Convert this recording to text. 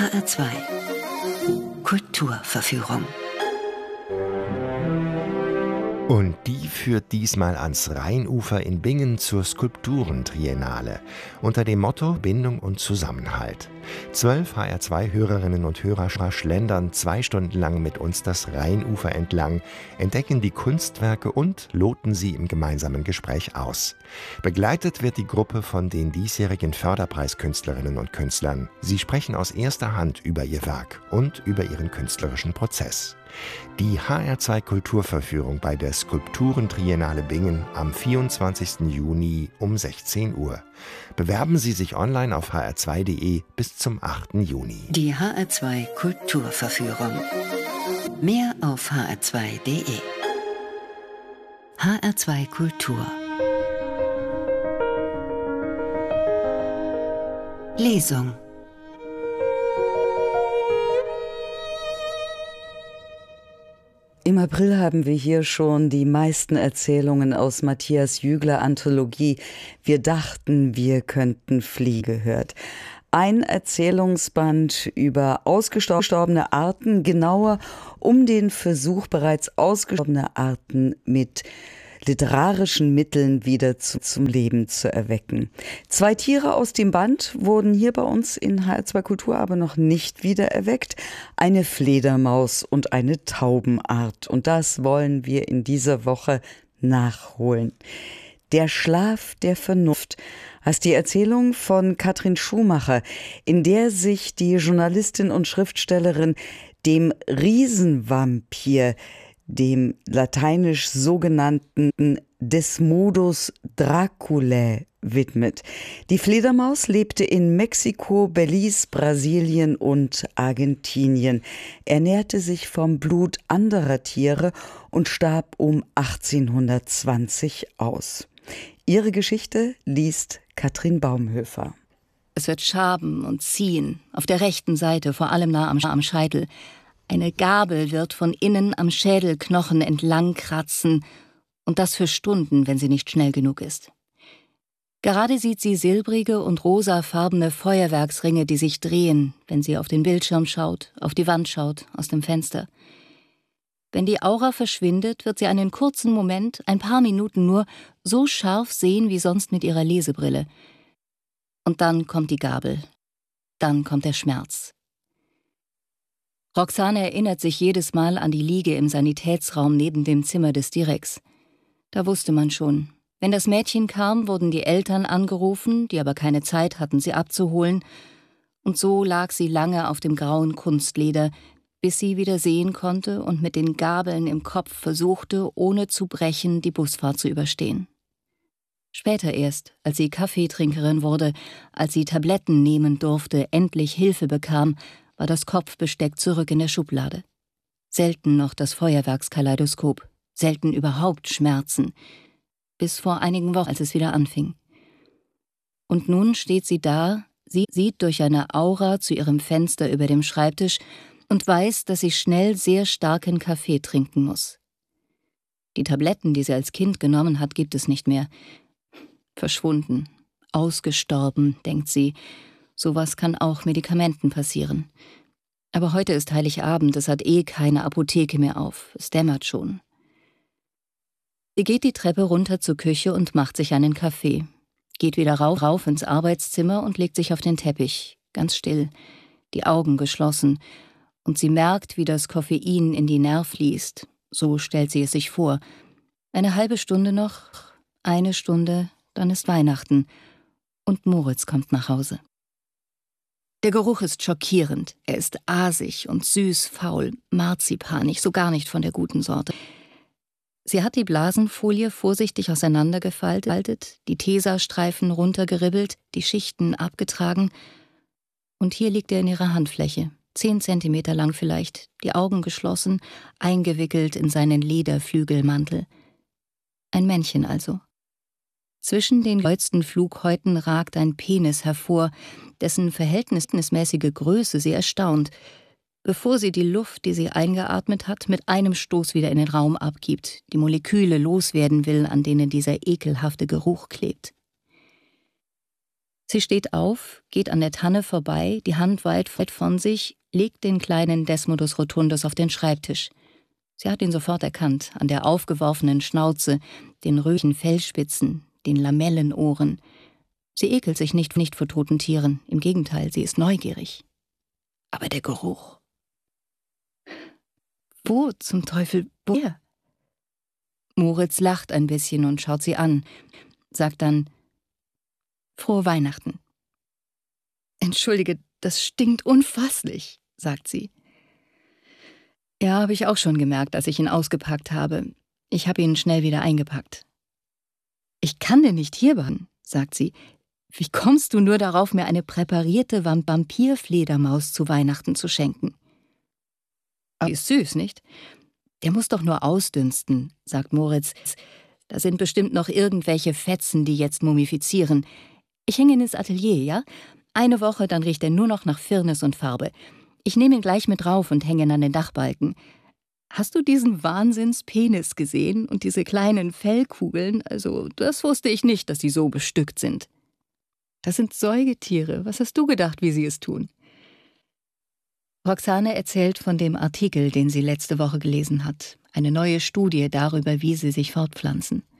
HR2 Kulturverführung. Und die führt diesmal ans Rheinufer in Bingen zur Skulpturentriennale unter dem Motto Bindung und Zusammenhalt. 12 HR2-Hörerinnen und Hörer schlendern 2 Stunden lang mit uns das Rheinufer entlang, entdecken die Kunstwerke und loten sie im gemeinsamen Gespräch aus. Begleitet wird die Gruppe von den diesjährigen Förderpreiskünstlerinnen und Künstlern. Sie sprechen aus erster Hand über ihr Werk und über ihren künstlerischen Prozess. Die HR2 Kulturverführung bei der Skulpturentriennale Bingen am 24. Juni um 16 Uhr. Bewerben Sie sich online auf hr2.de bis zum 8. Juni. Die HR2 Kulturverführung. Mehr auf hr2.de. HR2 Kultur. Lesung. Im April haben wir hier schon die meisten Erzählungen aus Matthias Jügler Anthologie Wir dachten, wir könnten fliehen gehört. Ein Erzählungsband über ausgestorbene Arten, genauer um den Versuch, bereits ausgestorbene Arten mit literarischen Mitteln wieder zum Leben zu erwecken. 2 Tiere aus dem Band wurden hier bei uns in HR2 Kultur aber noch nicht wieder erweckt. Eine Fledermaus und eine Taubenart. Und das wollen wir in dieser Woche nachholen. Der Schlaf der Vernunft heißt die Erzählung von Katrin Schumacher, in der sich die Journalistin und Schriftstellerin dem Riesenvampir, dem lateinisch sogenannten Desmodus Draculae, widmet. Die Fledermaus lebte in Mexiko, Belize, Brasilien und Argentinien, ernährte sich vom Blut anderer Tiere und starb um 1820 aus. Ihre Geschichte liest Katrin Baumhöfer. Es wird schaben und ziehen, auf der rechten Seite, vor allem nah am Scheitel. Eine Gabel wird von innen am Schädelknochen entlang kratzen, und das für Stunden, wenn sie nicht schnell genug ist. Gerade sieht sie silbrige und rosafarbene Feuerwerksringe, die sich drehen, wenn sie auf den Bildschirm schaut, auf die Wand schaut, aus dem Fenster. Wenn die Aura verschwindet, wird sie einen kurzen Moment, ein paar Minuten nur, so scharf sehen wie sonst mit ihrer Lesebrille. Und dann kommt die Gabel. Dann kommt der Schmerz. Roxane erinnert sich jedes Mal an die Liege im Sanitätsraum neben dem Zimmer des Direkts. Da wusste man schon. Wenn das Mädchen kam, wurden die Eltern angerufen, die aber keine Zeit hatten, sie abzuholen. Und so lag sie lange auf dem grauen Kunstleder, bis sie wieder sehen konnte und mit den Gabeln im Kopf versuchte, ohne zu brechen, die Busfahrt zu überstehen. Später erst, als sie Kaffeetrinkerin wurde, als sie Tabletten nehmen durfte, endlich Hilfe bekam, war das Kopfbesteck zurück in der Schublade. Selten noch das Feuerwerkskaleidoskop, selten überhaupt Schmerzen. Bis vor einigen Wochen, als es wieder anfing. Und nun steht sie da, sie sieht durch eine Aura zu ihrem Fenster über dem Schreibtisch und weiß, dass sie schnell sehr starken Kaffee trinken muss. Die Tabletten, die sie als Kind genommen hat, gibt es nicht mehr. Verschwunden, ausgestorben, denkt sie. Sowas kann auch Medikamenten passieren. Aber heute ist Heiligabend, es hat keine Apotheke mehr auf. Es dämmert schon. Sie geht die Treppe runter zur Küche und macht sich einen Kaffee. Geht wieder rauf ins Arbeitszimmer und legt sich auf den Teppich, ganz still, die Augen geschlossen. Und sie merkt, wie das Koffein in die Nerv fließt. So stellt sie es sich vor. Eine halbe Stunde noch, 1 Stunde, dann ist Weihnachten. Und Moritz kommt nach Hause. Der Geruch ist schockierend. Er ist asig und süß, faul, marzipanig, so gar nicht von der guten Sorte. Sie hat die Blasenfolie vorsichtig auseinandergefaltet, die Tesastreifen runtergeribbelt, die Schichten abgetragen. Und hier liegt er in ihrer Handfläche, 10 Zentimeter lang vielleicht, die Augen geschlossen, eingewickelt in seinen Lederflügelmantel. Ein Männchen also. Zwischen den gekreuzten Flughäuten ragt ein Penis hervor, dessen verhältnismäßige Größe sie erstaunt, bevor sie die Luft, die sie eingeatmet hat, mit einem Stoß wieder in den Raum abgibt, die Moleküle loswerden will, an denen dieser ekelhafte Geruch klebt. Sie steht auf, geht an der Tanne vorbei, die Hand weit von sich, legt den kleinen Desmodus rotundus auf den Schreibtisch. Sie hat ihn sofort erkannt, an der aufgeworfenen Schnauze, den rötlichen Fellspitzen, den Lamellenohren. Sie ekelt sich nicht vor toten Tieren, im Gegenteil, sie ist neugierig. Aber der Geruch. Wo zum Teufel, woher? Moritz lacht ein bisschen und schaut sie an, sagt dann: »Frohe Weihnachten.« »Entschuldige, das stinkt unfasslich«, sagt sie. »Ja, habe ich auch schon gemerkt, als ich ihn ausgepackt habe. Ich habe ihn schnell wieder eingepackt.« »Ich kann denn nicht hier behalten«, sagt sie. »Wie kommst du nur darauf, mir eine präparierte Vampirfledermaus zu Weihnachten zu schenken?« »Aber ist süß, nicht?« »Der muss doch nur ausdünsten«, sagt Moritz. »Da sind bestimmt noch irgendwelche Fetzen, die jetzt mumifizieren. Ich hänge ihn ins Atelier, ja? Eine Woche, dann riecht er nur noch nach Firnis und Farbe. Ich nehme ihn gleich mit rauf und hänge ihn an den Dachbalken. Hast du diesen Wahnsinnspenis gesehen und diese kleinen Fellkugeln? Also, das wusste ich nicht, dass die so bestückt sind.« »Das sind Säugetiere. Was hast du gedacht, wie sie es tun?« Roxane erzählt von dem Artikel, den sie letzte Woche gelesen hat. Eine neue Studie darüber, wie sie sich fortpflanzen.